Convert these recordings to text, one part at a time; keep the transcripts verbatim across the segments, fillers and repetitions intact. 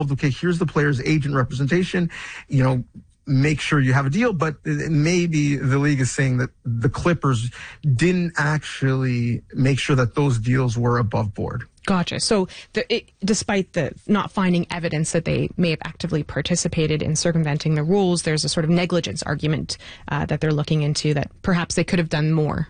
okay, here's the player's agent representation, you know, make sure you have a deal. But maybe the league is saying that the Clippers didn't actually make sure that those deals were above board. Gotcha. So the, it, despite the not finding evidence that they may have actively participated in circumventing the rules, there's a sort of negligence argument uh, that they're looking into, that perhaps they could have done more.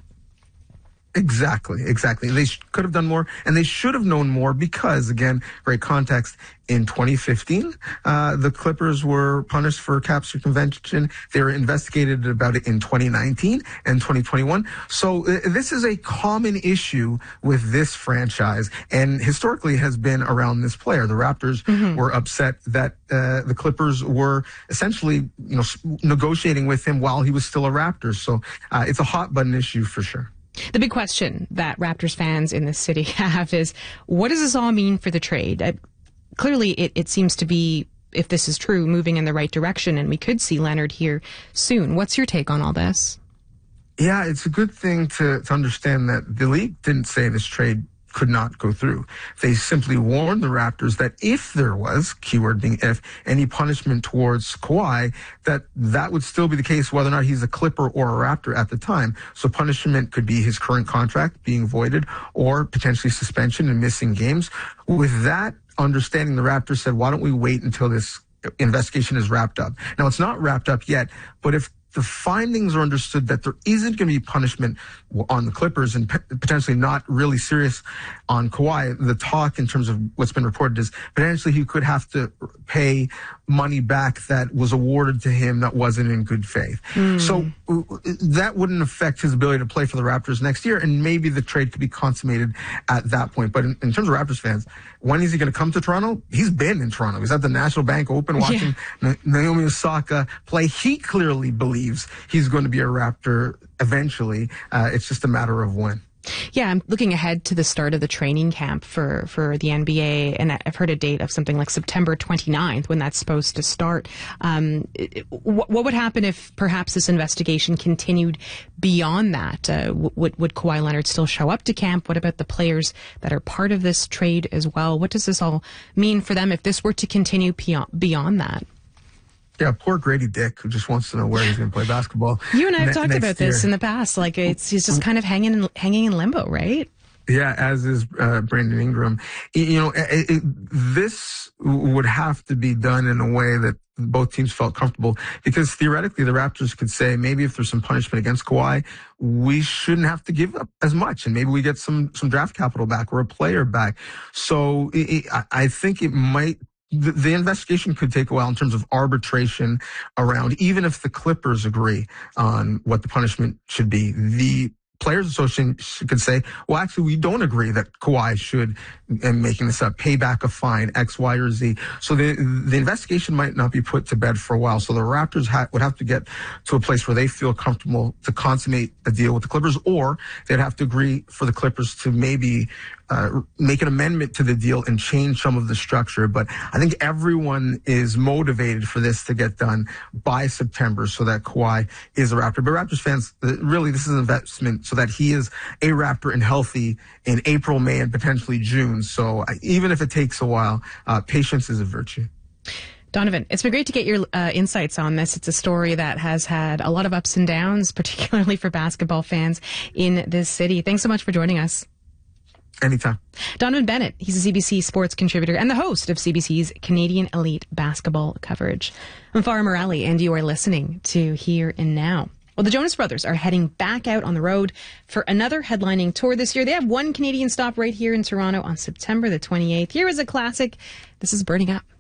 Exactly, exactly. They sh- could have done more, and they should have known more because, again, great context, in twenty fifteen, uh, the Clippers were punished for cap circumvention. They were investigated about it in twenty nineteen and twenty twenty-one. So uh, this is a common issue with this franchise, and historically has been around this player. The Raptors mm-hmm. were upset that uh, the Clippers were essentially, you know, negotiating with him while he was still a Raptor. So uh, it's a hot button issue for sure. The big question that Raptors fans in this city have is, what does this all mean for the trade? Uh, clearly, it, it seems to be, if this is true, moving in the right direction, and we could see Leonard here soon. What's your take on all this? Yeah, it's a good thing to, to understand that the league didn't say this trade could not go through. They simply warned the Raptors that if there was, keyword being if, any punishment towards Kawhi, that that would still be the case whether or not he's a Clipper or a Raptor at the time. So punishment could be his current contract being voided or potentially suspension and missing games. With that understanding, the Raptors said, why don't we wait until this investigation is wrapped up? Now, it's not wrapped up yet, but if the findings are understood that there isn't going to be punishment on the Clippers and potentially not really serious on Kawhi, the talk in terms of what's been reported is potentially he could have to pay money back that was awarded to him that wasn't in good faith. Mm. So that wouldn't affect his ability to play for the Raptors next year, and maybe the trade could be consummated at that point. But in, in terms of Raptors fans, when is he going to come to Toronto? He's been in Toronto. He's at the National Bank Open watching yeah. Naomi Osaka play. He clearly believes he's going to be a Raptor eventually. Uh, it's just a matter of when. Yeah, I'm looking ahead to the start of the training camp for, for the N B A, and I've heard a date of something like September twenty-ninth when that's supposed to start. Um, what, what would happen if perhaps this investigation continued beyond that? Uh, would, would Kawhi Leonard still show up to camp? What about the players that are part of this trade as well? What does this all mean for them if this were to continue beyond that? Yeah, poor Grady Dick, who just wants to know where he's going to play basketball. You and I have ne- talked about year. this in the past. Like, it's he's just kind of hanging in, hanging in limbo, right? Yeah, as is uh, Brandon Ingram. You know, it, it, this would have to be done in a way that both teams felt comfortable, because theoretically the Raptors could say, maybe if there's some punishment against Kawhi, we shouldn't have to give up as much, and maybe we get some some draft capital back or a player back. So it, it, I think it might. The, the investigation could take a while in terms of arbitration around, even if the Clippers agree on what the punishment should be. The Players Association could say, well, actually, we don't agree that Kawhi should, and making this up, pay back a fine, X, Y, or Z. So the the investigation might not be put to bed for a while. So the Raptors ha- would have to get to a place where they feel comfortable to consummate a deal with the Clippers, or they'd have to agree for the Clippers to maybe uh, make an amendment to the deal and change some of the structure. But I think everyone is motivated for this to get done by September so that Kawhi is a Raptor. But Raptors fans, really, this is an investment so that he is a Raptor and healthy in April, May, and potentially June. So even if it takes a while, uh, patience is a virtue. Donovan, it's been great to get your uh, insights on this. It's a story that has had a lot of ups and downs, particularly for basketball fans in this city. Thanks so much for joining us. Anytime. Donovan Bennett, he's a C B C sports contributor and the host of C B C's Canadian Elite Basketball coverage. I'm Farah Morelli, and you are listening to Here and Now. Well, the Jonas Brothers are heading back out on the road for another headlining tour this year. They have one Canadian stop right here in Toronto on September the twenty-eighth. Here is a classic. This is Burning Up.